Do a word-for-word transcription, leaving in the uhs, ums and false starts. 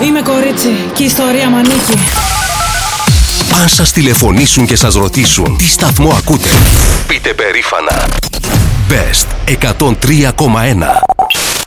Είμαι κορίτσι και η ιστορία μ' ανήκει. Αν σας τηλεφωνήσουν και σας ρωτήσουν τι σταθμό ακούτε, πείτε περήφανα Best εκατόν τρία κόμμα ένα.